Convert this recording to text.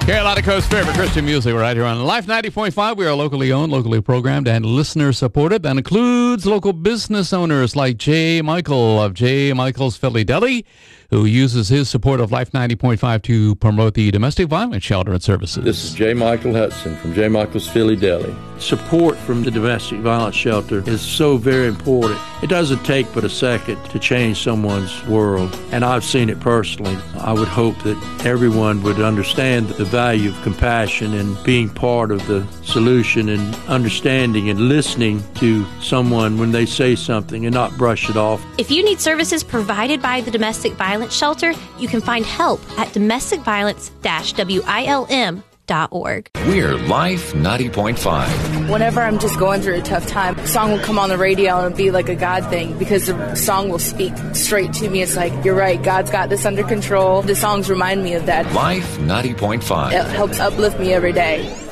Carolina Coast's favorite Christian music right here on Life 90.5. We are locally owned, locally programmed, and listener supported. That includes local business owners like Jay Michael of J. Michael's Philly Deli, who uses his support of Life 90.5 to promote the domestic violence shelter and services. This is J. Michael Hudson from J. Michael's Philly Deli. Support from the domestic violence shelter is so very important. It doesn't take but a second to change someone's world, and I've seen it personally. I would hope that everyone would understand the value of compassion and being part of the solution and understanding and listening to someone when they say something and not brush it off. If you need services provided by the Domestic Violence Shelter, you can find help at domesticviolence-wilm.org. We're Life 90.5. Whenever I'm just going through a tough time, a song will come on the radio and it'll be like a God thing because the song will speak straight to me. It's like, you're right, God's got this under control. The songs remind me of that. Life 90.5. It helps uplift me every day.